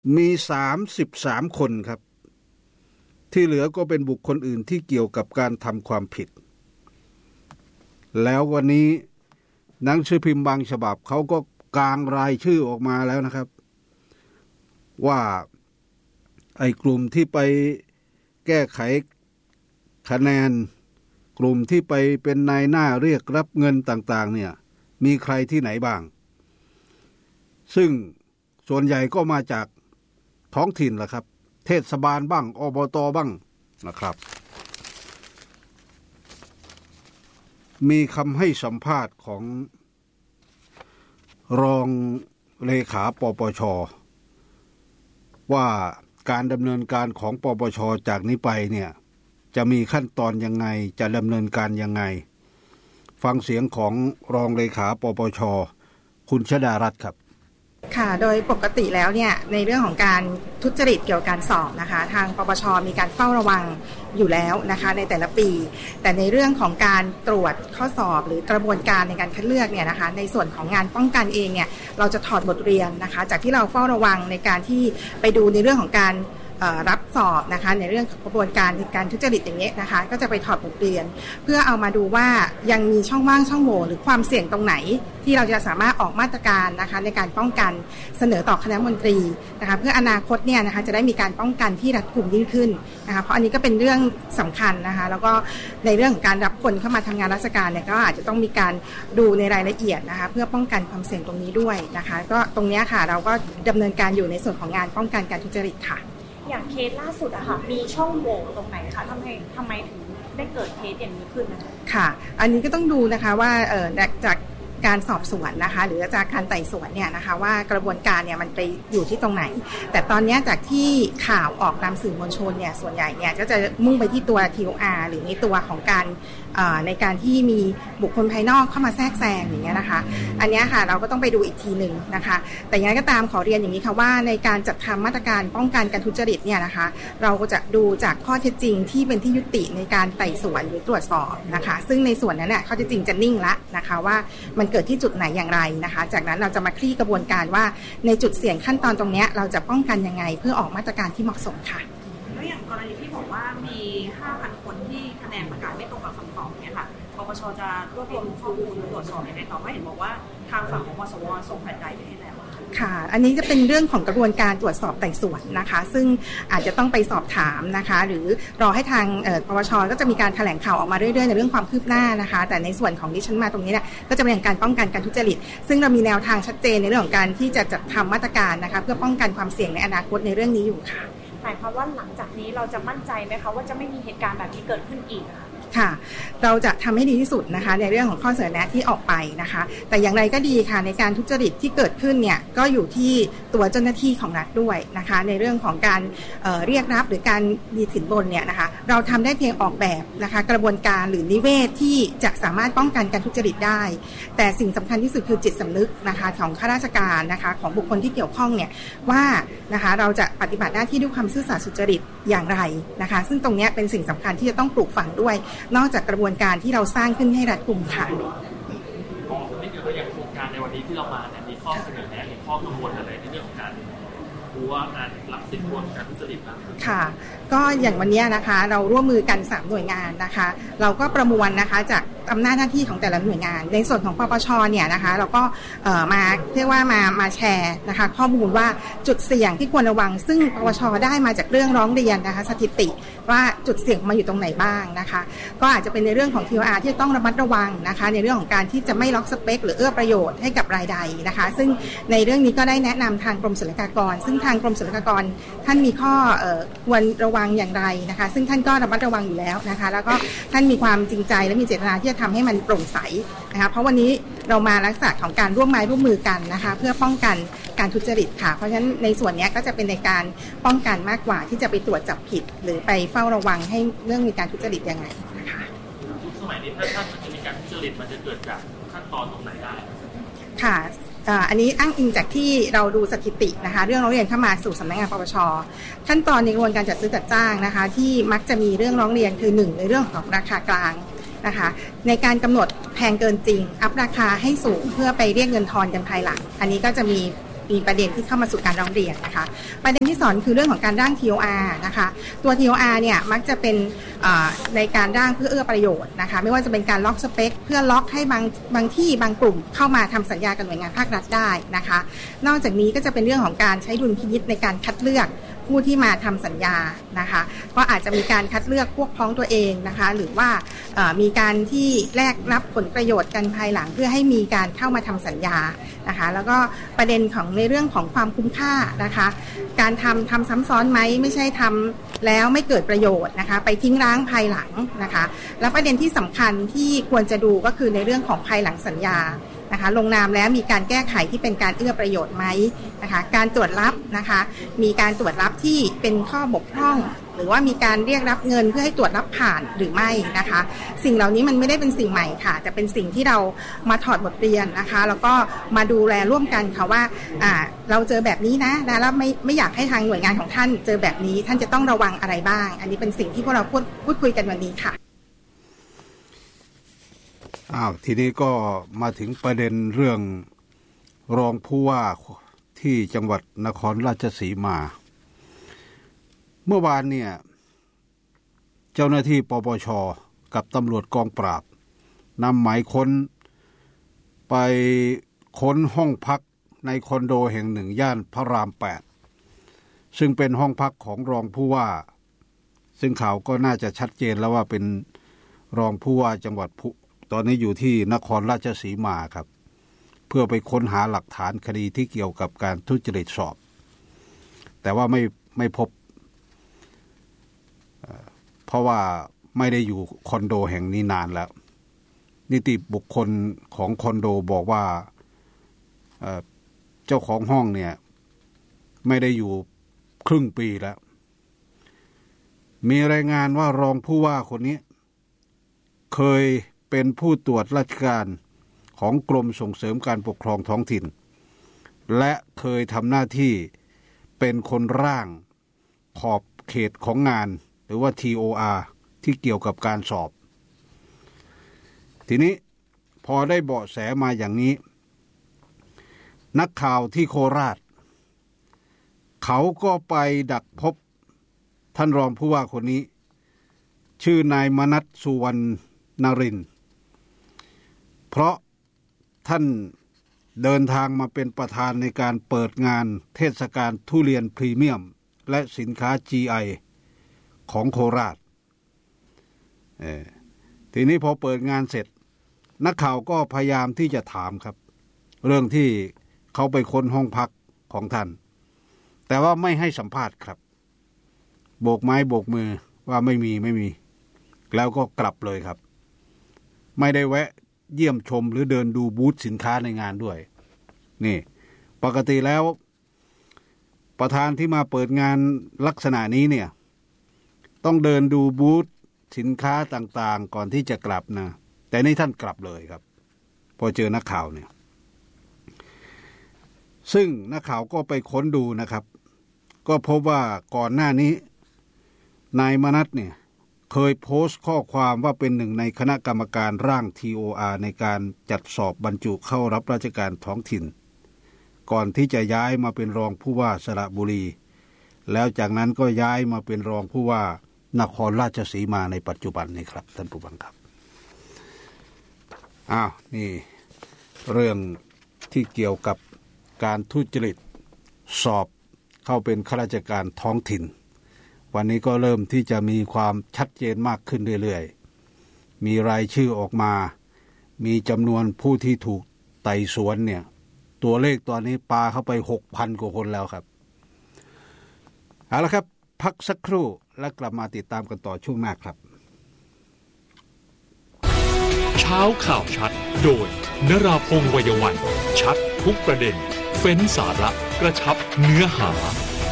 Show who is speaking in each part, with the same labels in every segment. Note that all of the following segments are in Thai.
Speaker 1: มี33คนครับที่เหลือก็เป็นบุคคลอื่นที่เกี่ยวกับการทำความผิดแล้ววันนี้หนังสือพิมพ์บางฉบับเขาก็กางรายชื่อออกมาแล้วนะครับว่าไอ้กลุ่มที่ไปแก้ไขคะแนนกลุ่มที่ไปเป็นนายหน้าเรียกรับเงินต่างๆเนี่ยมีใครที่ไหนบ้างซึ่งส่วนใหญ่ก็มาจากท้องถิ่นแหละครับเทศบาลบ้างอบต.บ้างนะครับมีคำให้สัมภาษณ์ของรองเลขาปปช.ว่าการดำเนินการของปปช.จากนี้ไปเนี่ยจะมีขั้นตอนยังไงจะดำเนินการยังไงฟังเสียงของรองเลขาปปช.คุณชฎารัตน์ครับ
Speaker 2: ค่ะโดยปกติแล้วเนี่ยในเรื่องของการทุจริตเกี่ยวกับการสอบนะคะทางปปช.มีการเฝ้าระวังอยู่แล้วนะคะในแต่ละปีแต่ในเรื่องของการตรวจข้อสอบหรือกระบวนการในการคัดเลือกเนี่ยนะคะในส่วนของงานป้องกันเองเนี่ยเราจะถอดบทเรียนนะคะจากที่เราเฝ้าระวังในการที่ไปดูในเรื่องของการรับสอบนะคะในเรื่องกระบวนการการทุจริตอย่างนี้นะคะก็จะไปถอดบทเรียนเพื่อเอามาดูว่ายังมีช่องว่างช่องโหว่หรือความเสี่ยงตรงไหนที่เราจะสามารถออกมาตรการนะคะในการป้องกันเสนอต่อคณะมนตรีนะคะเพื่ออนาคตเนี่ยนะคะจะได้มีการป้องกันที่รัดกุมยิ่งขึ้นนะคะเพราะอันนี้ก็เป็นเรื่องสำคัญนะคะแล้วก็ในเรื่องของการรับคนเข้ามาทำงานราชการเนี่ยก็อาจจะต้องมีการดูในรายละเอียดนะคะเพื่อป้องกันความเสี่ยงตรงนี้ด้วยนะคะก็ตรงนี้ค่ะเราก็ดำเนินการอยู่ในส่วนของงานป้องกันการทุจริตค่ะ
Speaker 3: อย่างเคสล่าสุดอะค่ะมีช่องโหว่ตรงไหนคะทำไมถึงได้เกิดเคสอย่างนี้ขึ้นนะคะ
Speaker 2: ค่ะอันนี้ก็ต้องดูนะคะว่าจากการสอบสวนนะคะหรือจากการไต่สวนเนี่ยนะคะว่ากระบวนการเนี่ยมันไปอยู่ที่ตรงไหนแต่ตอนนี้จากที่ข่าวออกตามสื่อมวลชนเนี่ยส่วนใหญ่เนี่ยก็จะมุ่งไปที่ตัว TOR หรือในตัวของการในการที่มีบุคคลภายนอกเข้ามาแทรกแซงอย่างเงี้ยนะคะอันนี้ค่ะเราก็ต้องไปดูอีกทีหนึ่งนะคะแต่ยังไงก็ตามขอเรียนอย่างนี้ค่ะว่าในการจัดทำมาตรการป้องกันการทุจริตเนี่ยนะคะเราก็จะดูจากข้อเท็จจริงที่เป็นที่ยุติในการไต่สวนหรือตรวจสอบนะคะซึ่งในส่วนนั้นเนี่ยข้อเท็จจริงจะนิ่งละนะคะว่ามันเกิดที่จุดไหนอย่างไรนะคะจากนั้นเราจะมาคลี่กระบวนการว่าในจุดเสี่ยงขั้นตอนตรงนี้เราจะป้องกันยังไงเพื่อออกมาตรการที่เหมาะสมค่ะ
Speaker 3: แล้วอย่างกรณีที่บอกว่ามี 5,000 คนที่คะแนนประกาศไม่ตรงกับคำตอบเนี่ยค่ะปปชจะรวบรวมข้อมูลตรวจสอบยังไงต่อเพราะเห็นบอกว่าทางฝั่งของมสวส่งแผนใดไปให้แล้ว
Speaker 2: ค่ะอันนี้จะเป็นเรื่องของกระบวนการตรวจสอบไต่สวนนะคะซึ่งอาจจะต้องไปสอบถามนะคะหรือรอให้ทางปปชก็จะมีการแถลงข่าวออกมาเรื่อยๆในเรื่องความคืบหน้านะคะแต่ในส่วนของดิฉันมาตรงนี้เนี่ยก็จะเป็นการป้องกันการทุจริตซึ่งเรามีแนวทางชัดเจนในเรื่องของการที่จะจัดทำมาตรการนะคะเพื่อป้องกันความเสี่ยงในอนาคตในเรื่องนี้อยู่ค่ะ
Speaker 3: หมายความว่าหลังจากนี้เราจะมั่นใจไหมคะว่าจะไม่มีเหตุการณ์แบบนี้เกิดขึ้นอีก
Speaker 2: ค่ะเราจะทำให้ดีที่สุดนะคะในเรื่องของข้อเสนอแนะที่ออกไปนะคะแต่อย่างไรก็ดีค่ะในการทุจริตที่เกิดขึ้นเนี่ยก็อยู่ที่ตัวเจ้าหน้าที่ของรัฐด้วยนะคะในเรื่องของการเรียกรับหรือการมีสินบนเนี่ยนะคะเราทำได้เพียงออกแบบนะคะกระบวนการหรือนิเวศที่จะสามารถป้องกันการทุจริตได้แต่สิ่งสำคัญที่สุดคือจิตสำนึกนะคะของข้าราชการนะคะของบุคคลที่เกี่ยวข้องเนี่ยว่านะคะเราจะปฏิบัติหน้าที่ด้วยความซื่อสัตย์สุจริตอย่างไรนะคะซึ่งตรงนี้เป็นสิ่งสำคัญที่จะต้องปลูกฝังด้วยนอกจากกระบวนการที่เราสร้างขึ้นให้รัดกุมค่ะ
Speaker 4: นี่คือตัวอย่างโครงการในวันนี้ที่เรามาเนี่ยมีข้อเสนอแนะหรือข้อกังวลอะไรในเรื่องของการดูว่าการรับสินบนการทุจริตบ้าง
Speaker 2: ค่ะก็อย่างวันนี้นะคะเราร่วมมือกัน3หน่วยงานนะคะเราก็ประมวลนะคะจากอำนาจหน้าที่ของแต่ละหน่วยงานในส่วนของปปชเนี่ยนะคะเราก็มาเรียกว่ามาแชร์นะคะข้อมูลว่าจุดเสี่ยงที่ควรระวังซึ่งปปชได้มาจากเรื่องร้องเรียนนะคะสถิติว่าจุดเสี่ยงมาอยู่ตรงไหนบ้างนะคะก็อาจจะเป็นในเรื่องของ TOR ที่ต้องระมัดระวังนะคะในเรื่องของการที่จะไม่ล็อกสเปคหรือเอื้อประโยชน์ให้กับรายใดนะคะซึ่งในเรื่องนี้ก็ได้แนะนำทางกรมศุลกากรซึ่งทางกรมศุลกากรท่านมีข้อควรระวังอย่างไรนะคะซึ่งท่านก็ระมัดระวังอยู่แล้วนะคะแล้วก็ท่านมีความจริงใจและมีเจตนาที่จะทำให้มันโปร่งใสนะคะเพราะวันนี้เรามาลักษณะของการร่วมไม้ร่วมมือกันนะคะเพื่อป้องกันการทุจริตค่ะเพราะฉะนั้นในส่วนนี้ก็จะเป็นในการป้องกันมากกว่าที่จะไปตรวจจับผิดหรือไปเฝ้าระวังให้เรื่องมีการทุจริตยังไงนะคะ
Speaker 4: สมัยนี้ถ้ามันจะมีการทุจริตมันจะเกิดจากขั้นตอนตรงไหนได้
Speaker 2: ค่ะอันนี้อ้างอิงจากที่เราดูสถิตินะคะเรื่องร้องเรียนเข้ามาสู่สำนักงานปปชขั้นตอนในกระบวนการจัดซื้อจัดจ้างนะคะที่มักจะมีเรื่องร้องเรียนคือ1ในเรื่องของราคากลางนะคะในการกำหนดแพงเกินจริงอัพราคาให้สูงเพื่อไปเรียกเงินทอนกันภายหลังอันนี้ก็จะมีมีประเด็นที่เข้ามาสู่การร้องเรียนนะคะประเด็นที่สองคือเรื่องของการร่าง TOR นะคะตัว TOR เนี่ยมักจะเป็นในการร่างเพื่อเอื้อประโยชน์นะคะไม่ว่าจะเป็นการล็อกสเปคเพื่อล็อกให้บางที่บางกลุ่มเข้ามาทำสัญญากับหน่วยงานภาครัฐได้นะคะนอกจากนี้ก็จะเป็นเรื่องของการใช้ดุลพินิจในการคัดเลือกผู้ที่มาทำสัญญานะคะก็อาจจะมีการคัดเลือกพวกพ้องตัวเองนะคะหรือว่ามีการที่แลกรับผลประโยชน์กันภายหลังเพื่อให้มีการเข้ามาทำสัญญานะคะแล้วก็ประเด็นของในเรื่องของความคุ้มค่านะคะการทำซ้ำซ้อนไหมไม่ใช่ทำแล้วไม่เกิดประโยชน์นะคะไปทิ้งร้างภายหลังนะคะแล้วประเด็นที่สำคัญที่ควรจะดูก็คือในเรื่องของภายหลังสัญญานะคะลงนามแล้วมีการแก้ไขที่เป็นการเอื้อประโยชน์ไหมนะคะการตรวจรับนะคะมีการตรวจรับที่เป็นข้อบกพร่องหรือว่ามีการเรียกรับเงินเพื่อให้ตรวจรับผ่านหรือไม่นะคะสิ่งเหล่านี้มันไม่ได้เป็นสิ่งใหม่ค่ะแต่เป็นสิ่งที่เรามาถอดบทเรียนนะคะแล้วก็มาดูแลร่วมกันค่ะว่าเราเจอแบบนี้นะแล้วไม่อยากให้ทางหน่วยงานของท่านเจอแบบนี้ท่านจะต้องระวังอะไรบ้างอันนี้เป็นสิ่งที่พวกเราพูดคุยกันวันนี้ค่ะ
Speaker 1: ทีนี้ก็มาถึงประเด็นเรื่องรองผู้ว่าที่จังหวัดนครราชสีมาเมื่อวานเนี่ยเจ้าหน้าที่ปปช.กับตำรวจกองปราบนำหมายค้นไปค้นห้องพักในคอนโดแห่งหนึ่งย่านพระราม 8ซึ่งเป็นห้องพักของรองผู้ว่าซึ่งข่าวก็น่าจะชัดเจนแล้วว่าเป็นรองผู้ว่าจังหวัดตอนนี้อยู่ที่นครราชสีมาครับเพื่อไปค้นหาหลักฐานคดีที่เกี่ยวกับการทุจริตสอบแต่ว่าไม่พบเพราะว่าไม่ได้อยู่คอนโดแห่งนี้นานแล้วนิติบุคคลของคอนโดบอกว่าเจ้าของห้องเนี่ยไม่ได้อยู่ครึ่งปีแล้วมีรายงานว่ารองผู้ว่าคนนี้เคยเป็นผู้ตรวจราชการของกรมส่งเสริมการปกครองท้องถิ่นและเคยทำหน้าที่เป็นคนร่างขอบเขตของงานหรือว่า TOR ที่เกี่ยวกับการสอบทีนี้พอได้เบาะแสมาอย่างนี้นักข่าวที่โคราชเขาก็ไปดักพบท่านรองผู้ว่าคนนี้ชื่อนายมนัสสุวรรณรินทร์เพราะท่านเดินทางมาเป็นประธานในการเปิดงานเทศกาลทุเรียนพรีเมียมและสินค้า GI ของโคราชทีนี้พอเปิดงานเสร็จนักข่าวก็พยายามที่จะถามครับเรื่องที่เขาไปค้นห้องพักของท่านแต่ว่าไม่ให้สัมภาษณ์ครับโบกไม้โบกมือว่าไม่มีแล้วก็กลับเลยครับไม่ได้แวะเยี่ยมชมหรือเดินดูบูธสินค้าในงานด้วยนี่ปกติแล้วประธานที่มาเปิดงานลักษณะนี้เนี่ยต้องเดินดูบูธสินค้าต่างๆก่อนที่จะกลับนะแต่นี่ท่านกลับเลยครับพอเจอนักข่าวเนี่ยซึ่งนักข่าวก็ไปค้นดูนะครับก็พบว่าก่อนหน้านี้นายมนัสเนี่ยเคยโพสต์ข้อความว่าเป็นหนึ่งในคณะกรรมการร่าง TOR ในการจัดสอบบรรจุเข้ารับราชการท้องถิ่นก่อนที่จะย้ายมาเป็นรองผู้ว่าสระบุรีแล้วจากนั้นก็ย้ายมาเป็นรองผู้ว่านครราชสีมาในปัจจุบันนี้ครับท่านผู้ฟังครับนี่เรื่องที่เกี่ยวกับการทุจริตสอบเข้าเป็นข้าราชการท้องถิ่นวันนี้ก็เริ่มที่จะมีความชัดเจนมากขึ้นเรื่อยๆมีรายชื่อออกมามีจำนวนผู้ที่ถูกไต่สวนเนี่ยตัวเลขตอนนี้ปาเข้าไป 6,000 กว่าคนแล้วครับเอาละครับพักสักครู่แล้วกลับมาติดตามกันต่อช่วงหน้าครับ
Speaker 5: เช้าข่าวชัดโดยนราพงษ์ วัยวันชัดทุกประเด็นเฟ้นสาระกระชับเนื้อหา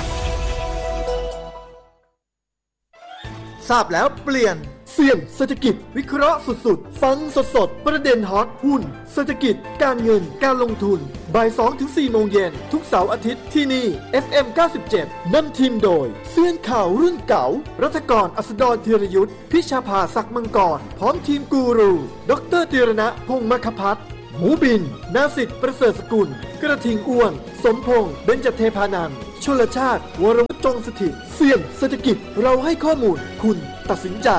Speaker 6: ทราบแล้วเปลี่ยนเสี่ยงเศรษฐกิจวิเคราะห์สุดๆฟังสดๆประเด็นฮอตหุ้นเศรษฐกิจการเงินการลงทุนบ่าย 2-4 โมงเย็นทุกเสาร์อาทิตย์ที่นี่ FM 97นำทีมโดยเซียนข่าวรุ่นเก่ารัฐกรอัสดรธีรยุทธพิชาภาศักดิ์มังกรพร้อมทีมกูรูดร.ธีรณะพงษ์มคภัทรหมูบินนาสิทธิ์ประเสริฐสกุลกระทิงอ้วนสมพงษ์เบญจเทพานันท์ชลชาติวรวุฒิจงสถิตเสี่ยงเศรษฐกิจเราให้ข้อมูลคุณตัดสินใจ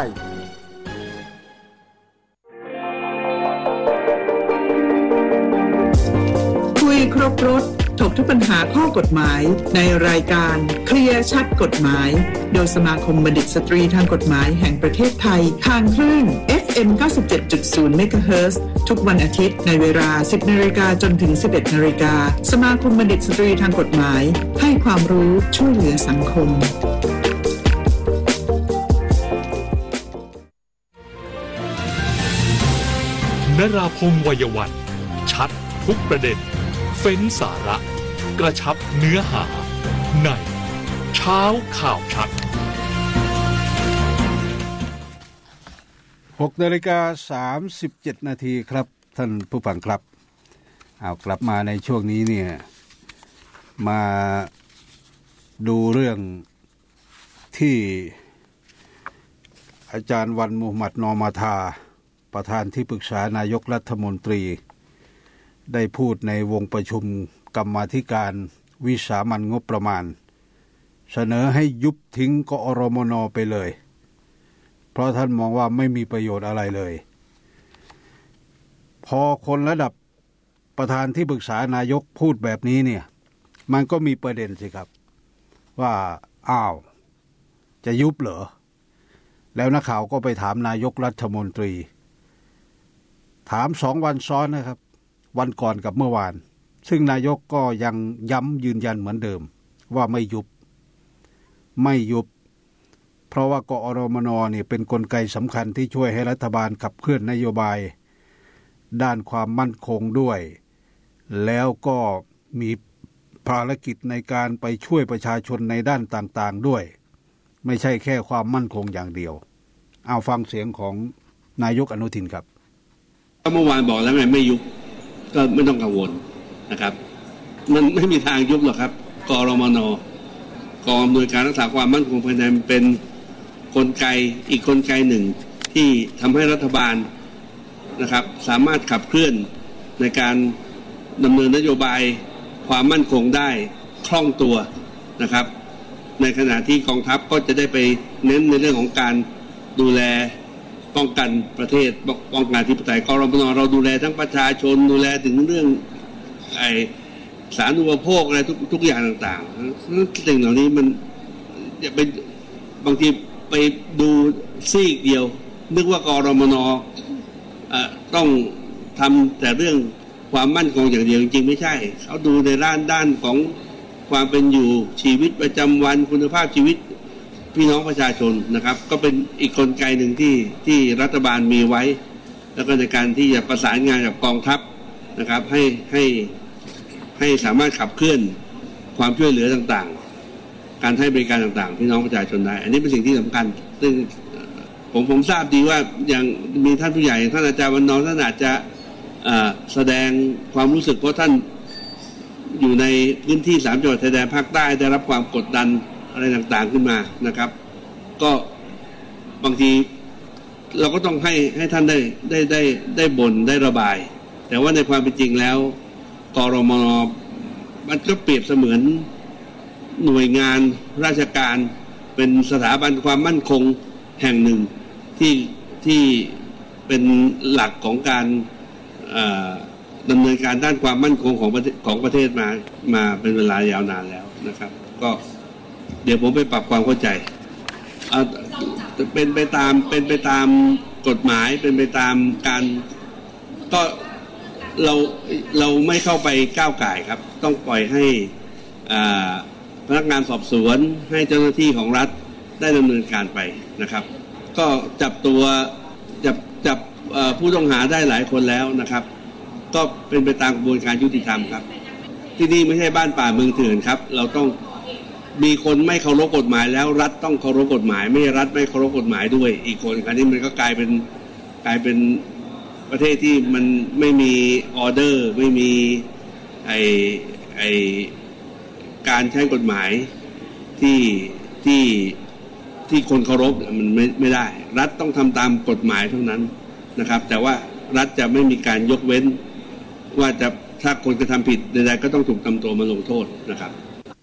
Speaker 7: คุยครบรถถกทุกปัญหาข้อกฎหมายในรายการเคลียร์ชัดกฎหมายโดยสมาคมบัณฑิตสตรีทางกฎหมายแห่งประเทศไทยทางคลื่น FM 97.0 เมกะเฮิรตซ์ทุกวันอาทิตย์ในเวลา 10 นาฬิกาจนถึง 11 นาฬิกาสมาคมบัณฑิตสตรีทางกฎหมายให้ความรู้ช่วยเหลือสังคม
Speaker 5: นราพงษ์วัยวันชัดทุกประเด็นเฟ้นสาระกระชับเนื้อหาในเช้าข่าวชัด
Speaker 1: 6:37 นาทีครับท่านผู้ฟังครับเอากลับมาในช่วงนี้เนี่ยมาดูเรื่องที่อาจารย์วันมูฮัมหมัดนอมาธาประธานที่ปรึกษานายกรัฐมนตรีได้พูดในวงประชุมกรรมาธิการวิสามัญงบประมาณเสนอให้ยุบทิ้งกอรมน.ไปเลยเพราะท่านมองว่าไม่มีประโยชน์อะไรเลยพอคนระดับประธานที่ปรึกษานายกพูดแบบนี้เนี่ยมันก็มีประเด็นสิครับว่าอ้าวจะยุบเหรอแล้วนักข่าวก็ไปถามนายกรัฐมนตรีถาม2 วันซ้อนนะครับวันก่อนกับเมื่อวานซึ่งนายกก็ยังย้ำยืนยันเหมือนเดิมว่าไม่ยุบเพราะว่ากอรมน.เนี่ยเป็นกลไกสำคัญที่ช่วยให้รัฐบาลขับเคลื่อนนโยบายด้านความมั่นคงด้วยแล้วก็มีภารกิจในการไปช่วยประชาชนในด้านต่างๆด้วยไม่ใช่แค่ความมั่นคงอย่างเดียวเอาฟังเสียงของนายกอนุทินครับ
Speaker 8: เมื่อวานบอกแล้วไงไม่ยุบก็ไม่ต้องกังวลนะครับมันไม่มีทางยุบหรอกครับกรมน.กองอำนวยการรักษาความมั่นคงภายในเป็นกลไกอีกกลไกหนึ่งที่ทำให้รัฐบาลนะครับสามารถขับเคลื่อนในการดำเนินนโยบายความมั่นคงได้คล่องตัวนะครับในขณะที่กองทัพก็จะได้ไปเน้นในเรื่องของการดูแลป้องกันประเทศป้องกันอธิปไตยกรมน.เราดูแลทั้งประชาชนดูแลถึงเรื่องสาธารณูปโภคอะไรทุกอย่างต่างๆสิ่งเหล่านี้มันจะเป็นบางทีไปดูซีกเดียวนึกว่ากรมน.ต้องทำแต่เรื่องความมั่นคงอย่างเดียวจริงๆไม่ใช่เขาดูในด้านของความเป็นอยู่ชีวิตประจำวันคุณภาพชีวิตพี่น้องประชาชนนะครับก็เป็นอีกกลไกหนึ่งที่รัฐบาลมีไว้แล้วก็ในการที่จะประสานงานกับกองทัพนะครับให้สามารถขับเคลื่อนความช่วยเหลือต่างๆการให้บริการต่างๆพี่น้องประชาชนได้อันนี้เป็นสิ่งที่สำคัญซึ่งผมทราบดีว่าอย่างมีท่านผู้ใหญ่ท่านอาจารย์วันนอท่านอาจจะแสดงความรู้สึกเพราะท่านอยู่ในพื้นที่3 จังหวัดชายแดนภาคใต้ได้รับความกดดันอะไรต่างๆขึ้นมานะครับก็บางทีเราก็ต้องให้ท่านได้บ่นได้ระบายแต่ว่าในความเป็นจริงแล้วกรมน.มันก็เปรียบเสมือนหน่วยงานราชการเป็นสถาบันความมั่นคงแห่งหนึ่งที่เป็นหลักของการดำเนินการด้านความมั่นคงของประเทศมาเป็นเวลายาวนานแล้วนะครับก็เดี๋ยวผมไปปรับความเข้าใจเป็นไปตามกฎหมายเป็นไปตามการก็เราไม่เข้าไปก้าวก่ายครับต้องปล่อยให้พนักงานสอบสวนให้เจ้าหน้าที่ของรัฐได้ดำเนินการไปนะครับก็จับผู้ต้องหาได้หลายคนแล้วนะครับก็เป็นไปตามกระบวนการยุติธรรมครับที่นี่ไม่ใช่บ้านป่าเมืองเถื่อนครับเราต้องมีคนไม่เคารพกฎหมายแล้วรัฐต้องเคารพกฎหมายไม่รัฐไม่เคารพกฎหมายด้วยอีกคนคราวนี้มันก็กลายเป็นประเทศที่มันไม่มีออเดอร์ไม่มีการใช้กฎหมายที่คนเคารพมันไม่ได้รัฐต้องทำตามกฎหมายเท่านั้นนะครับแต่ว่ารัฐจะไม่มีการยกเว้นว่าจะถ้าคนกระทำผิดใดๆก็ต้องถูกนำตัวมาลงโทษนะครับ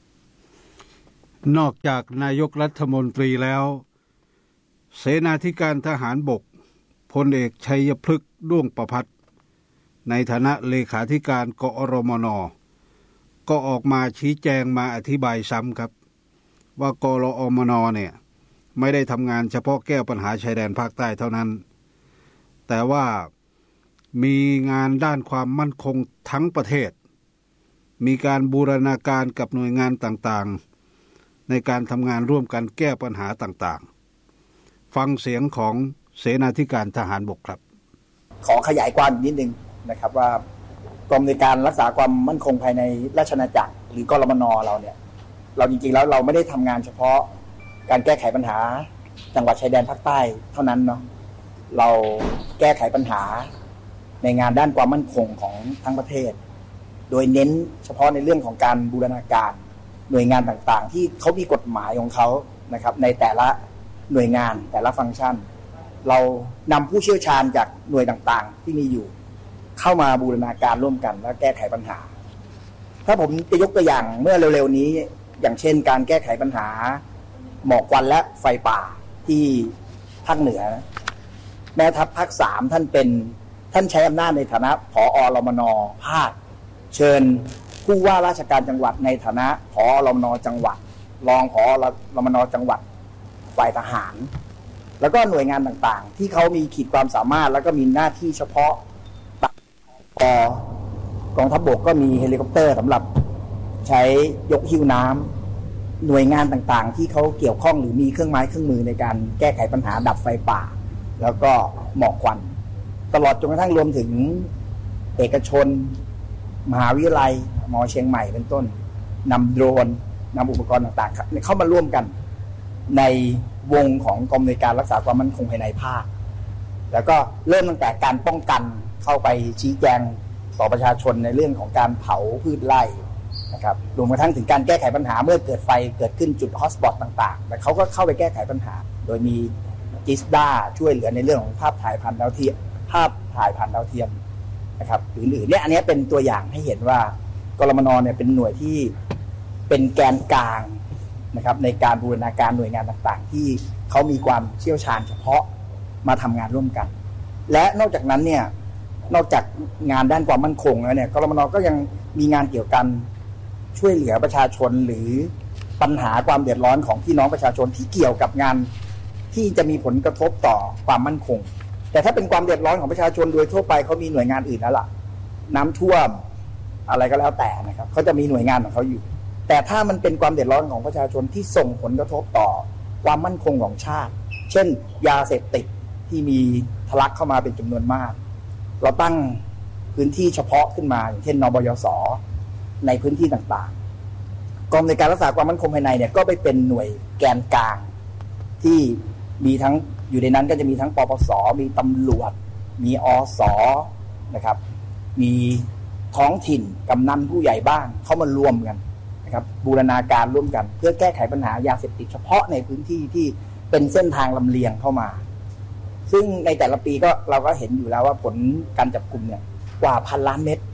Speaker 1: นอกจากนายกรัฐมนตรีแล้วเสนาธิการทหารบกพลเอกชัยพฤกษ์ด้วงประภัตในฐานะเลขาธิการกอรมน.ก็ออกมาชี้แจงมาอธิบายซ้ำครับว่ากรอมน.เนี่ยไม่ได้ทำงานเฉพาะแก้ปัญหาชายแดนภาคใต้เท่านั้นแต่ว่ามีงานด้านความมั่นคงทั้งประเทศมีการบูรณาการกับหน่วยงานต่างๆในการทำงานร่วมกันแก้ปัญหาต่างๆฟังเสียงของเสนาธิการทหารบกครับ
Speaker 9: ขอขยายความนิดนึงนะครับว่ากรมในการรักษาความมั่นคงภายในราชอาณาจักรหรือกรมน.เราเนี่ยเราจริงๆแล้วเราไม่ได้ทำงานเฉพาะการแก้ไขปัญหาจังหวัดชายแดนภาคใต้เท่านั้นเนาะเราแก้ไขปัญหาในงานด้านความมั่นคงของทั้งประเทศโดยเน้นเฉพาะในเรื่องของการบูรณาการหน่วยงานต่างๆที่เขามีกฎหมายของเขานะครับในแต่ละหน่วยงานแต่ละฟังก์ชันเรานำผู้เชี่ยวชาญจากหน่วยต่างๆที่มีอยู่เข้ามาบูรณาการร่วมกันและแก้ไขปัญหาถ้าผมจะยกตัวอย่างเมื่อเร็วๆนี้อย่างเช่นการแก้ไขปัญหาหมอกควันและไฟป่าที่ภาคเหนือแม่ทัพภาค3ท่านใช้อำนาจในฐานะผอ.รมน.ภาคเชิญผู้ว่าราชการจังหวัดในฐานะผอ.รมน.จังหวัดรองผอ.รมน.จังหวัดฝ่ายทหารแล้วก็หน่วยงานต่างๆที่เขามีขีดความสามารถแล้วก็มีหน้าที่เฉพาะกองทัพบกก็มีเฮลิคอปเตอร์สำหรับใช้ยกหิ้วน้ำหน่วยงานต่างๆที่เขาเกี่ยวข้องหรือมีเครื่องไม้เครื่องมือในการแก้ไขปัญหาดับไฟป่าแล้วก็หมอกควันตลอดจนกระทั่งรวมถึงเอกชนมหาวิทยาลัยมอเชียงใหม่เป็นต้นนำโดรนนำอุปกรณ์ต่างๆเข้ามาร่วมกันในวงของกรมในการรักษาความมั่นคงภายในภาคแล้วก็เริ่มตั้งแต่การป้องกันเข้าไปชี้แจงต่อประชาชนในเรื่องของการเผาพืชไร่นะครับรวมกระทั่งถึงการแก้ไขปัญหาเมื่อเกิดไฟเกิดขึ้นจุดฮอตสปอตต่างๆแล้วเขาก็เข้าไปแก้ไขปัญหาโดยมีจิสดาช่วยเหลือในเรื่องของภาพถ่ายผ่านดาวเทียมนะครับอื่นๆเนี่ยอันนี้เป็นตัวอย่างให้เห็นว่ากรมน.เนี่ยเป็นหน่วยที่เป็นแกนกลางนะครับในการบูรณาการหน่วยงานต่างๆที่เขามีความเชี่ยวชาญเฉพาะมาทำงานร่วมกันและนอกจากนั้นเนี่ยนอกจากงานด้านความมั่นคงแล้วเนี่ยกรมน.ก็ยังมีงานเกี่ยวกันช่วยเหลือประชาชนหรือปัญหาความเดือดร้อนของพี่น้องประชาชนที่เกี่ยวกับงานที่จะมีผลกระทบต่อความมั่นคงแต่ถ้าเป็นความเดือดร้อนของประชาชนโดยทั่วไปเขามีหน่วยงานอื่นแล้วล่ะน้ำท่วมอะไรก็แล้วแต่นะครับเขาจะมีหน่วยงานของเขาอยู่แต่ถ้ามันเป็นความเดือดร้อนของประชาชนที่ส่งผลกระทบต่อความมั่นคงของชาติเช่นยาเสพติดที่มีทะลักเข้ามาเป็นจำนวนมากเราตั้งพื้นที่เฉพาะขึ้นมาอย่างเช่นนบยส.ในพื้นที่ต่างๆกรมในการรักษาความมั่นคงภายในเนี่ยก็ไปเป็นหน่วยแกนกลางที่มีทั้งอยู่ในนั้นก็จะมีทั้งปปส.มีตำรวจมีอส.นะครับมีท้องถิ่นกำนันผู้ใหญ่บ้านเข้ามารวมกันนะครับบูรณาการร่วมกันเพื่อแก้ไขปัญหายาเสพติดเฉพาะในพื้นที่ที่เป็นเส้นทางลำเลียงเข้ามาซึ่งในแต่ละปีก็เราก็เห็นอยู่แล้วว่าผลการจับกุมเนี่ยกว่า1,000 ล้านเม็ด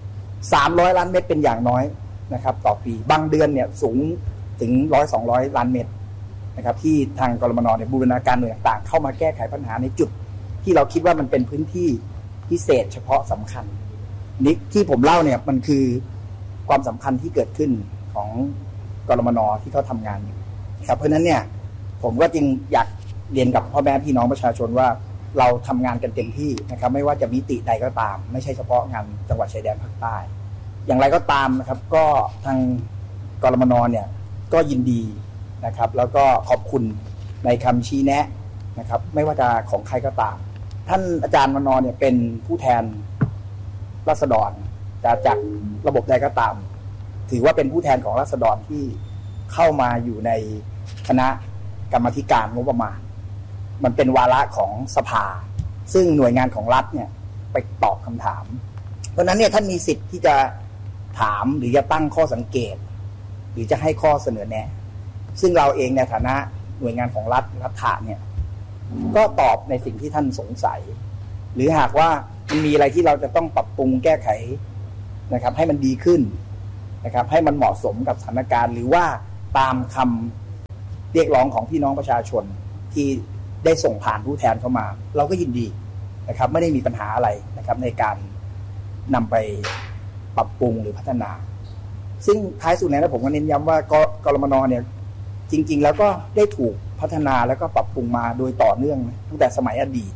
Speaker 9: 300 ล้านเม็ดเป็นอย่างน้อยนะครับต่อปีบางเดือนเนี่ยสูงถึง100-200 ล้านเม็ดนะครับที่ทางกรมน.เนี่ยบูรณาการหน่วยต่างๆเข้ามาแก้ไขปัญหาในจุดที่เราคิดว่ามันเป็นพื้นที่พิเศษเฉพาะสำคัญนี่ที่ผมเล่าเนี่ยมันคือความสำคัญที่เกิดขึ้นของกรมน.ที่เขาทำงานอยู่ครับเพราะฉะนั้นเนี่ยผมก็จึงอยากเรียนกับพ่อแม่พี่น้องประชาชนว่าเราทำงานกันเต็มที่นะครับไม่ว่าจะมิติใดก็ตามไม่ใช่เฉพาะงานจังหวัดชายแดนภาคใต้อย่างไรก็ตามนะครับก็ทางกรมน.เนี่ยก็ยินดีนะครับแล้วก็ขอบคุณในคำชี้แนะนะครับไม่ว่าจะของใครก็ตามท่านอาจารย์มน.เนี่ยเป็นผู้แทนราษฎรจากระบบใดก็ตามถือว่าเป็นผู้แทนของราษฎรที่เข้ามาอยู่ในคณะกรรมาธิการงบประมาณมันเป็นวาระของสภาซึ่งหน่วยงานของรัฐเนี่ยไปตอบคำถามเพราะนั้นเนี่ยท่านมีสิทธิ์ที่จะถามหรือจะตั้งข้อสังเกตหรือจะให้ข้อเสนอแนะซึ่งเราเองในฐานะหน่วยงานของรัฐเนี่ยก็ตอบในสิ่งที่ท่านสงสัยหรือหากว่ามันมีอะไรที่เราจะต้องปรับปรุงแก้ไขนะครับให้มันดีขึ้นนะครับให้มันเหมาะสมกับสถานการณ์หรือว่าตามคำเรียกร้องของพี่น้องประชาชนที่ได้ส่งผ่านผู้แทนเข้ามาเราก็ยินดีนะครับไม่ได้มีปัญหาอะไรนะครับในการนำไปปรับปรุงหรือพัฒนาซึ่งท้ายสุดแล้วผมก็เน้นย้ำว่ากรมน.เนี่ยจริงๆแล้วก็ได้ถูกพัฒนาแล้วก็ปรับปรุงมาโดยต่อเนื่องตั้งแต่สมัยอดีต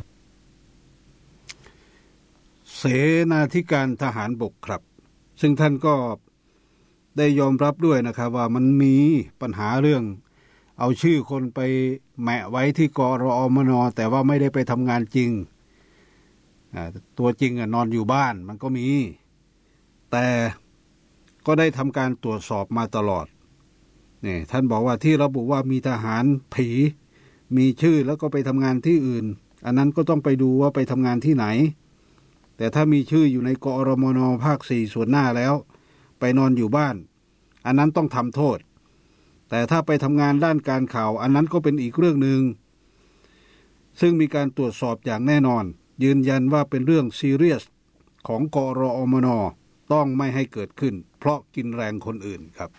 Speaker 1: เสนาธิการทหารบกครับซึ่งท่านก็ได้ยอมรับด้วยนะครับว่ามันมีปัญหาเรื่องเอาชื่อคนไปแมะไว้ที่กรอมน.แต่ว่าไม่ได้ไปทำงานจริงตัวจริงนอนอยู่บ้านมันก็มีแต่ก็ได้ทำการตรวจสอบมาตลอดนี่ท่านบอกว่าที่ระบุว่ามีทหารผีมีชื่อแล้วก็ไปทำงานที่อื่นอันนั้นก็ต้องไปดูว่าไปทำงานที่ไหนแต่ถ้ามีชื่ออยู่ในกรมน.ภาค 4ส่วนหน้าแล้วไปนอนอยู่บ้านอันนั้นต้องทำโทษแต่ถ้าไปทำงานด้านการข่าวอันนั้นก็เป็นอีกเรื่องหนึ่งซึ่งมีการตรวจสอบอย่างแน่นอนยืนยันว่าเป็นเรื่องซีเรียสของกรอมน.ต้องไม่ให้เกิดขึ้นเพราะกินแรงคนอื่นครับ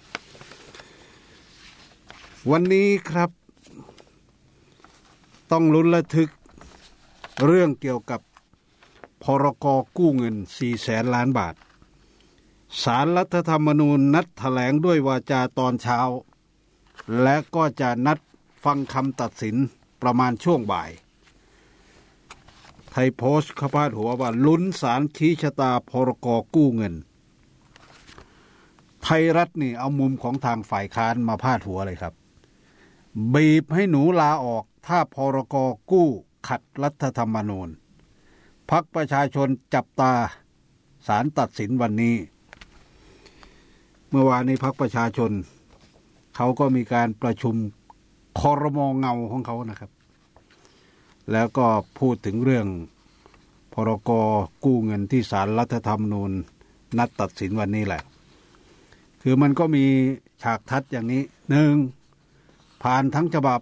Speaker 1: วันนี้ครับต้องลุ้นระทึกเรื่องเกี่ยวกับพรก.กู้เงิน 400,000 ล้านบาทศาลรัฐธรรมนูญนัดแถลงด้วยวาจาตอนเช้าและก็จะนัดฟังคำตัดสินประมาณช่วงบ่ายไทยโพสต์เขาพาดหัวว่าลุ้นศาลชี้ชะตาพรก.กู้เงินไทยรัฐนี่เอามุมของทางฝ่ายค้านมาพาดหัวเลยครับบีบให้หนูลาออกถ้าพรก.กู้ขัดรัฐธรรมนูญพรรคประชาชนจับตาศาลตัดสินวันนี้เมื่อวานนี้พรรคประชาชนเขาก็มีการประชุมครม.เงาของเขานะครับแล้วก็พูดถึงเรื่องพรก.กู้เงินที่ศาลรัฐธรรมนูญนัดตัดสินวันนี้แหละคือมันก็มีฉากทัดอย่างนี้1ผ่านทั้งฉบับ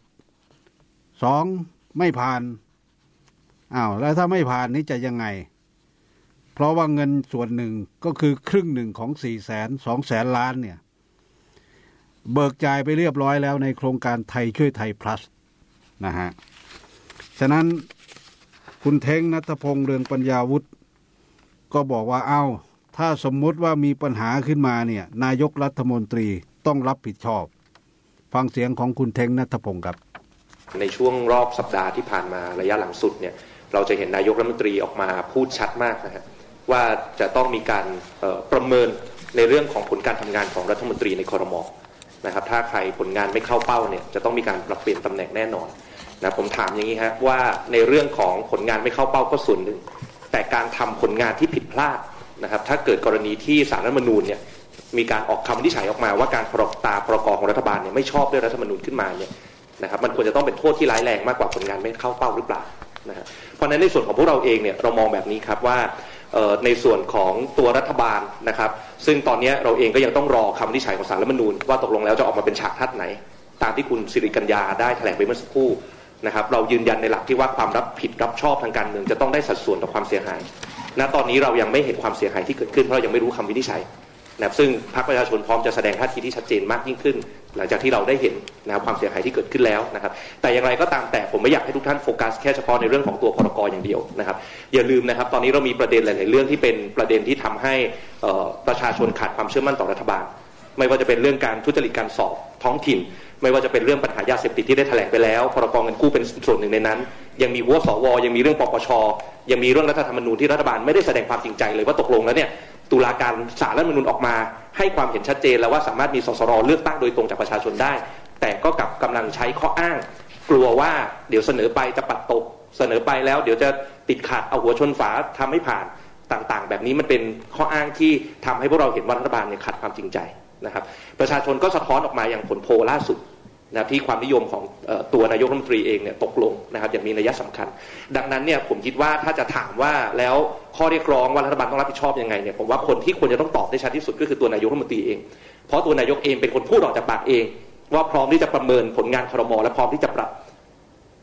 Speaker 1: 2ไม่ผ่านแล้วถ้าไม่ผ่านนี้จะยังไงเพราะว่าเงินส่วนหนึ่งก็คือครึ่งหนึ่งของ400,000-200,000 ล้านเนี่ยเบิกจ่ายไปเรียบร้อยแล้วในโครงการไทยช่วยไทย plus นะฮะฉะนั้นคุณเท้งณัฐพงษ์เรืองปัญญาวุฒิก็บอกว่าถ้าสมมุติว่ามีปัญหาขึ้นมาเนี่ยนายกรัฐมนตรีต้องรับผิดชอบฟังเสียงของคุณเท้งณัฐพงษ์ครับ
Speaker 10: ในช่วงรอบสัปดาห์ที่ผ่านมาระยะหลังสุดเนี่ยเราจะเห็นนายกรัฐมนตรีออกมาพูดชัดมากนะฮะว่าจะต้องมีการประเมินในเรื่องของผลการทำงานของรัฐมนตรีในครม.นะครับถ้าใครผลงานไม่เข้าเป้าเนี่ยจะต้องมีการปรับเปลี่ยนตำแหน่งแน่นอนนะผมถามอย่างนี้ฮะว่าในเรื่องของผลงานไม่เข้าเป้าก็ส่วนหนึ่งแต่การทำผลงานที่ผิดพลาดนะครับถ้าเกิดกรณีที่ศาลรัฐธรรมนูญเนี่ยมีการออกคำวินิจฉัยออกมาว่าการพรก.ของรัฐบาลเนี่ยไม่ชอบด้วยรัฐธรรมนูญขึ้นมาเนี่ยนะครับมันควรจะต้องเป็นโทษที่ร้ายแรงมากกว่าผลงานไม่เข้าเป้าหรือเปล่านะฮะเพราะฉะนั้นในส่วนของพวกเราเองเนี่ยเรามองแบบนี้ครับว่าในส่วนของตัวรัฐบาลนะครับซึ่งตอนนี้เราเองก็ยังต้องรอคำวินิจฉัยของศาลรัฐธรรมนูญว่าตกลงแล้วจะออกมาเป็นฉากทัศน์ไหนตามที่คุณสิริกัญญาได้แถลงไปเมื่อสักครู่นะครับเรายืนยันในหลักที่ว่าความรับผิดรับชอบทางการเมืองจะต้องได้สัดส่วนต่อความเสียหายณตอนนี้เรายังไม่เห็นความเสียหายที่เกิดขึ้นเพราะเรายังไม่รู้คำวินิจฉัยนะซึ่งพรรคประชาชนพร้อมจะแสดงท่าทีที่ชัดเจนมากยิ่งขึ้นหลังจากที่เราได้เห็นนะความเสียหายที่เกิดขึ้นแล้วนะครับแต่อย่างไรก็ตามแต่ผมไม่อยากให้ทุกท่านโฟกัสแค่เฉพาะในเรื่องของตัวพรก.อย่างเดียวนะครับอย่าลืมนะครับตอนนี้เรามีประเด็นหลายๆเรื่องที่เป็นประเด็นที่ทำให้ประชาชนขาดความเชื่อมั่นต่อรัฐบาลไม่ว่าจะเป็นเรื่องการทุจริตการสอบท้องถิ่นไม่ว่าจะเป็นเรื่องปัญหายาเสพติดที่ได้แถลงไปแล้วพรก.เงินกู้เป็นส่วนหนึ่งในนั้นยังมีหัวสวยังมีเรื่องปปช.ยังมีเรื่องรัฐธรรมนูญที่รัฐบาลไม่ได้แสดงความจริงใจเลยว่าตกลงแล้วเนี่ยตุลาการศาลรัฐธรรมนูญออกมาให้ความเห็นชัดเจนแล้วว่าสามารถมีสสรเลือกตั้งโดยตรงจากประชาชนได้แต่ก็กำลังใช้ข้ออ้างกลัวว่าเดี๋ยวเสนอไปจะปัดตกเสนอไปแล้วเดี๋ยวจะติดขัดเอาหัวชนฝาทำให้ผ่านต่างๆแบบนี้มันเป็นข้ออ้างที่ทำให้พวกเราเห็นว่ารัฐบาลเนี่ยขาดความจริงใจนะครับประชาชนก็สะท้อนออกมาอย่างผลโพลล่าสุดนะที่ความนิยมของตัวนายกรัฐมนตรีเองเนี่ยตกลงนะครับอย่างมีนัยสำคัญดังนั้นเนี่ยผมคิดว่าถ้าจะถามว่าแล้วข้อเรียกร้องว่ารัฐบาลต้องรับผิดชอบยังไงเนี่ยผมว่าคนที่ควรจะต้องตอบได้ชัดที่สุดก็คือตัวนายกรัฐมนตรีเองเพราะตัวนายกเองเป็นคนพูดออกจากปากเองว่าพร้อมที่จะประเมินผลงานครม.และพร้อมที่จะปรับ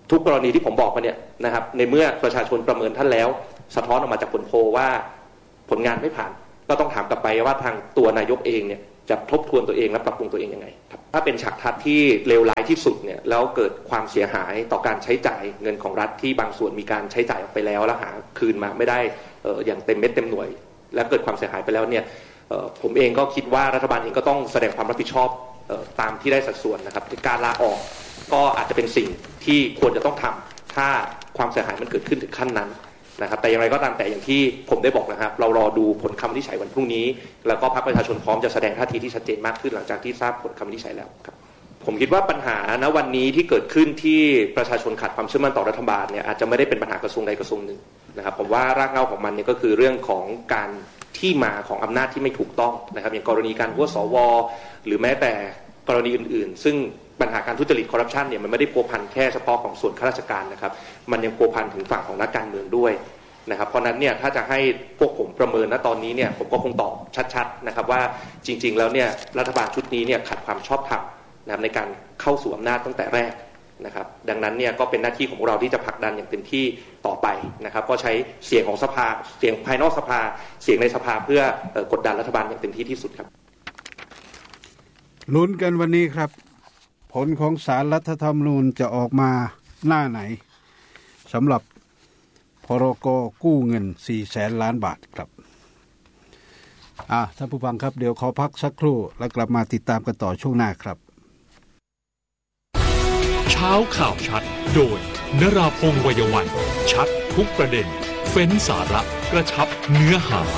Speaker 10: ทุกกรณีที่ผมบอกมาเนี่ยนะครับในเมื่อประชาชนประเมินท่านแล้วสะท้อนออกมาจากผลโพลว่าผลงานไม่ผ่านก็ต้องถามกลับไปว่าทางตัวนายกเองเนี่ยจะทบทวนตัวเองและปรับปรุงตัวเองยังไงถ้าเป็นฉากทัศน์ที่เลวร้ายที่สุดเนี่ยแล้วเกิดความเสียหายต่อการใช้จ่ายเงินของรัฐที่บางส่วนมีการใช้จ่ายออกไปแล้วหาคืนมาไม่ได้อย่างเต็มเม็ดเต็มหน่วยและเกิดความเสียหายไปแล้วเนี่ยผมเองก็คิดว่ารัฐบาลเองก็ต้องแสดงความรับผิดชอบตามที่ได้สัดส่วนนะครับการลาออกก็อาจจะเป็นสิ่งที่ควรจะต้องทำถ้าความเสียหายมันเกิดขึ้นถึงขั้นนั้นนะครับแต่อย่างไรก็ตามแต่อย่างที่ผมได้บอกนะครับเรารอดูผลคำวินิจฉัยวันพรุ่งนี้แล้วก็พรรคประชาชนพร้อมจะแสดงท่าทีที่ชัดเจนมากขึ้นหลังจากที่ทราบผลคำวินิจฉัยแล้วครับผมคิดว่าปัญหาณวันนี้ที่เกิดขึ้นที่ประชาชนขาดความเชื่อมั่นต่อรัฐบาลเนี่ยอาจจะไม่ได้เป็นปัญหากระทรวงใดกระทรวงหนึ่งนะครับผมว่ารากเหง้าของมันเนี่ยก็คือเรื่องของการที่มาของอำนาจที่ไม่ถูกต้องนะครับอย่างกรณีการหัวสวหรือแม้แต่กรณีอื่นๆซึ่งปัญหาการทุจริตคอร์รัปชันเนี่ยมันไม่ได้พัวพันแค่เฉพาะของส่วนข้าราชการนะครับมันยังพัวพันถึงฝั่งของนักการเมืองด้วยนะครับเพราะนั้นเนี่ยถ้าจะให้พวกผมประเมินณตอนนี้เนี่ยผมก็คงตอบชัดๆนะครับว่าจริงๆแล้วเนี่ยรัฐบาลชุดนี้เนี่ยขัดความชอบธรรมนะครับในการเข้าสู่อำนาจตั้งแต่แรกนะครับดังนั้นเนี่ยก็เป็นหน้าที่ของเราที่จะผลักดันอย่างเต็มที่ต่อไปนะครับก็ใช้เสียงของสภาเสียงภายนอกสภาเสียงในสภาเพื่อกดดันรัฐบาลอย่างเต็มที่ที่สุดครับ
Speaker 1: ลุ้นกันวันนี้ครับผลของศาลรัฐธรรมนูญจะออกมาหน้าไหนสำหรับพรก.กู้เงิน 400,000 ล้านบาทครับท่านผู้ฟังครับเดี๋ยวขอพักสักครู่แล้วกลับมาติดตามกันต่อช่วงหน้าครับ
Speaker 5: เช้าข่าวชัดโดยนราพงษ์ วัยวันชัดทุกประเด็นเฟ้นสาระกระชับเนื้อหา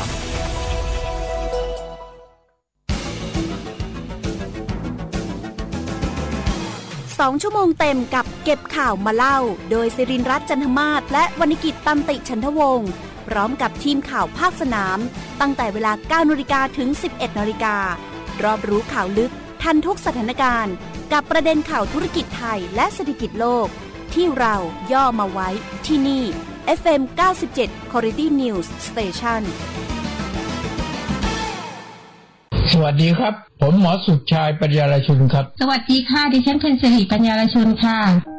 Speaker 11: 2 ชั่วโมงเต็มกับเก็บข่าวมาเล่าโดยศิรินทร์รัตน์จันทมาศและวรรณกิจตันติฉันทวงศ์พร้อมกับทีมข่าวภาคสนามตั้งแต่เวลา 9 นาฬิกาถึง 11 นาฬิการอบรู้ข่าวลึกทันทุกสถานการณ์กับประเด็นข่าวธุรกิจไทยและเศรษฐกิจโลกที่เราย่อมาไว้ที่นี่ FM 97 Quality News Station
Speaker 12: สวัสดีครับผมหมอสุขชายปัญญารชุนครับ
Speaker 13: สวัสดีค่ะดิฉันเพ็ญศิริปัญญารชุนค่ะ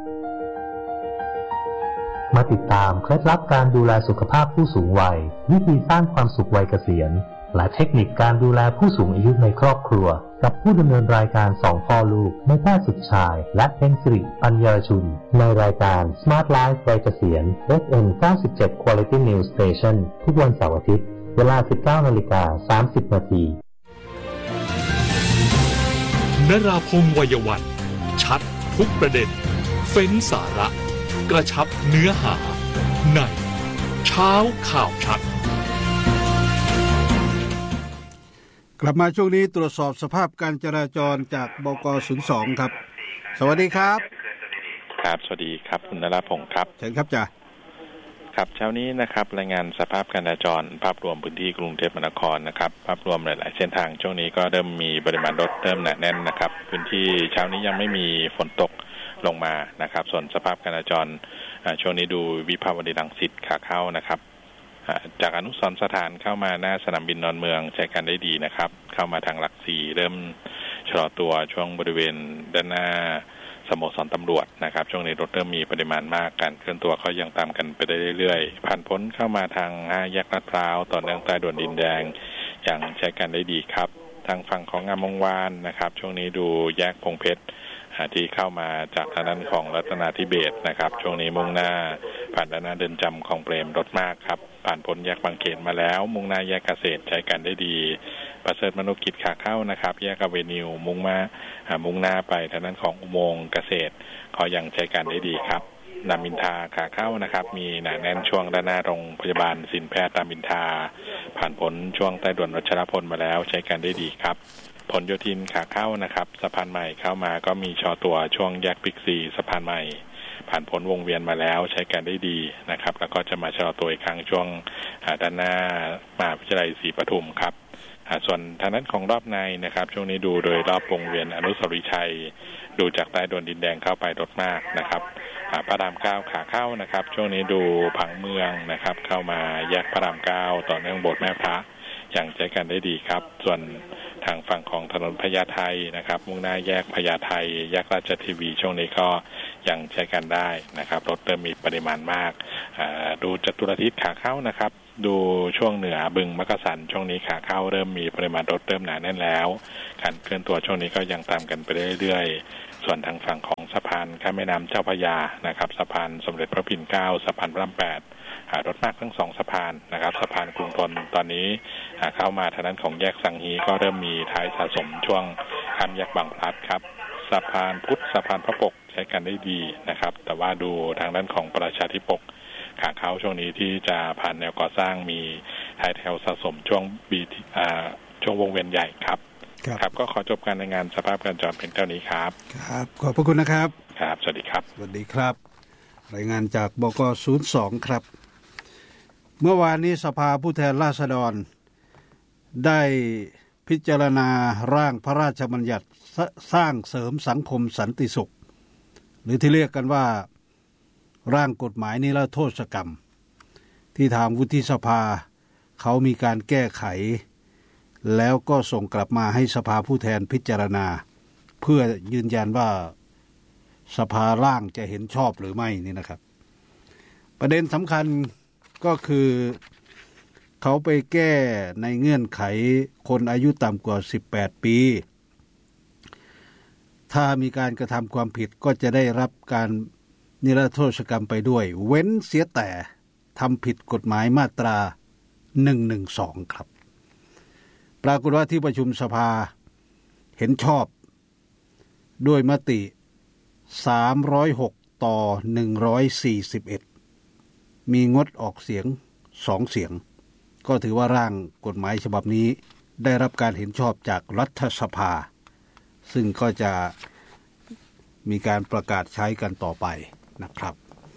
Speaker 14: มาติดตามเคล็ดลับการดูแลสุขภาพผู้สูงวัยวิธีสร้างความสุขวัยเกษียณและเทคนิคการดูแลผู้สูงอายุในครอบครัวกับผู้ดำเนินรายการ2พ่อลูกนายแพทย์สุขชายและเพ็ญศิริปัญญารชุนในรายการ Smart Life วัยเกษียณ FM 97 Quality News Station ทุกวันเสาร์อาทิตย์เวลา 19:30 น.
Speaker 5: นราพงษ์ วัยวันชัดทุกประเด็นเฟ้นสาระกระชับเนื้อหาในเช้าข่าวชัด
Speaker 1: กลับมาช่วงนี้ตรวจสอบสภาพการจราจรจากบก. 02ครับสวัสดีครับ
Speaker 15: ครับสวัสดีครับคุณนราพงษ์ครับ
Speaker 1: เชิญครับจ้ะ
Speaker 15: ครับเช้านี้นะครับรายงานสภาพการจราจรภาพรวมพื้นที่กรุงเทพมหานครนะครับภาพรวมหลายๆเส้นทางช่วงนี้ก็เริ่มมีปริมาณรถเริ่มหนาแน่นนะครับพื้นที่เช้านี้ยังไม่มีฝนตกลงมานะครับส่วนสภาพการจราจรช่วงนี้ดูวิภาวดีรังสิตขาเข้านะครับจากอนุสรณ์สถานเข้ามาหน้าสนามบินดอนเมืองใช้การได้ดีนะครับเข้ามาทางหลักสี่เริ่มชะลอตัวช่วงบริเวณด้านหน้าสโมสรตำรวจนะครับช่วงนี้รถเริ่มมีปริมาณมากการเคลื่อนตัวก็ยังตามกันไปได้เรื่อยๆผ่านพ้นเข้ามาทางแยกลาดพร้าวต่อเนื่องใต้ด่วนดินแดงอย่างใช้การได้ดีครับทางฝั่งของงามวงวานนะครับช่วงนี้ดูแยกพงเพชรที่เข้ามาจากทางด้านของรัตนาธิเบศรนะครับช่วงนี้มุ่งหน้าผ่านด้านหน้าเดินจำของเปรมรถมากครับผ่านพ้นแยกบางเขนมาแล้วมุ่งหน้าแยกเกษตรใช้การได้ดีประเสริฐมนุกิจขาเข้านะครับแยกอเวนิวมุ่งหน้าไปทางด้านของอุโมงค์เกษตรก็ยังใช้การได้ดีครับรามอินทราขาเข้านะครับมีหนาแน่นช่วงด้านหน้าโรงพยาบาลศิลปแพทย์รามอินทราผ่านพ้นช่วงใต้ด่วนวัชรพลมาแล้วใช้การได้ดีครับผลโยธินขาเข้านะครับสะพานใหม่เข้ามาก็มีชอตัวช่วงแยกบิ๊กซีสะพานใหม่ผ่านพ้นวงเวียนมาแล้วใช้การได้ดีนะครับแล้วก็จะมาชะลอตัวอีกครั้งช่วงด้านหน้ามหาวิทยาลัยศรีปทุมครับส่วนทางด้านของรอบในนะครับช่วงนี้ดูโดยรอบวงเวียนอนุสาวรีย์ชัยดูจากใต้ด่วนดินแดงเข้าไปรถมากนะครับพระราม9ขาเข้านะครับช่วงนี้ดูผังเมืองนะครับเข้ามาแยกพระราม9ต่อเนื่องโบสถ์แม่พระอย่างใช้การได้ดีครับส่วนทางฝั่งของถนนพญาไทนะครับมุ่งหน้าแยกพญาไทแยกราชทีวีช่วงนี้ก็ยังใช้การได้นะครับรถเริ่มมีปริมาณมากดูจตุรทิศขาเข้านะครับดูช่วงเหนือบึงมักกะสันช่วงนี้ขาเข้าเริ่มมีปริมาณรถเริ่มหนาแน่นแล้วการเคลื่อนตัวช่วงนี้ก็ยังตามกันไปเรื่อยๆส่วนทางฝั่งของสะพานข้ามแม่น้ำเจ้าพระยานะครับสะพานสมเด็จพระปิ่นเกล้าสะพานพระราม8รถมากทั้ง2สะพานนะครับสะพานกรุงธนตอนนี้เข้ามาทางด้านของแยกสังฮีก็เริ่มมีท้ายสะสมช่วงข้ามแยกบางพลัดครับสะพานพุทธสะพานพระปกใช้กันได้ดีนะครับแต่ว่าดูทางด้านของประชาธิปกขาเข้าช่วงนี้ที่จะผ่านแนวก่อสร้างมีท้ายแถวสะสมช่วงช่วงวงเวียนใหญ่ครับครับก็ขอจบการรายงานสภาพการจราจรเพียงเท่านี้ครับ
Speaker 1: ครับขอบพระคุณนะครับ
Speaker 15: ครับสวัสดีครับ
Speaker 1: สวัสดีครับรายงานจากบก.02 ครับเมื่อวานนี้สภาผู้แทนราษฎรได้พิจารณาร่างพระราชบัญญัติสร้างเสริมสังคมสันติสุขหรือที่เรียกกันว่าร่างกฎหมายนิรโทษกรรมที่ทางวุฒิสภาเขามีการแก้ไขแล้วก็ส่งกลับมาให้สภาผู้แทนพิจารณาเพื่อยืนยันว่าสภาร่างจะเห็นชอบหรือไม่นี่นะครับประเด็นสำคัญก็คือเขาไปแก้ในเงื่อนไขคนอายุต่ำกว่า18ปีถ้ามีการกระทำความผิดก็จะได้รับการนิรโทษกรรมไปด้วยเว้นเสียแต่ทำผิดกฎหมายมาตรา112ครับปรากฏว่าที่ประชุมสภาเห็นชอบด้วยมติ306ต่อ141มีงดออกเสียง2เสียงก็ถือว่าร่างกฎหมายฉบับนี้ได้รับการเห็นชอบจากรัฐสภาซึ่งก็จะมีการประกาศใช้กันต่อไปนะครับ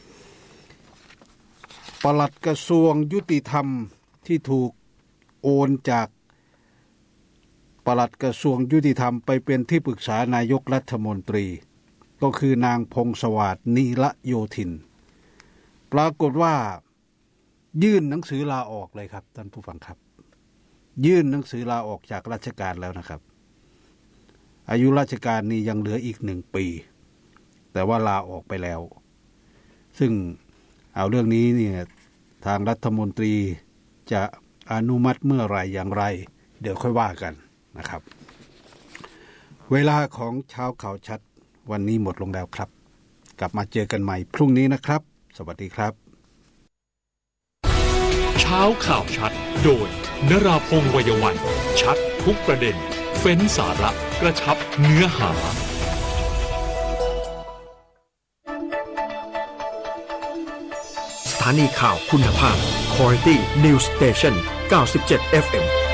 Speaker 1: ปลัดกระทรวงยุติธรรมที่ถูกโอนจากปลัดกระทรวงยุติธรรมไปเป็นที่ปรึกษานายกรัฐมนตรีก็คือนางพงศวาสนีละโยธินปรากฏว่ายื่นหนังสือลาออกเลยครับท่านผู้ฟังครับยื่นหนังสือลาออกจากราชการแล้วนะครับอายุราชการนี้ยังเหลืออีก1 ปีแต่ว่าลาออกไปแล้วซึ่งเอาเรื่องนี้เนี่ยทางรัฐมนตรีจะอนุมัติเมื่อไรอย่างไรเดี๋ยวค่อยว่ากันนะครับเวลาของเช้าข่าวชัดวันนี้หมดลงแล้วครับกลับมาเจอกันใหม่พรุ่งนี้นะครับสวัสดีครับ
Speaker 5: เช้าข่าวชัดโดยนราพงษ์ วัยวันชัดทุกประเด็นเฟ้นสาระกระชับเนื้อหา
Speaker 16: สถานีข่าวคุณภาพ Quality News Station 97 FM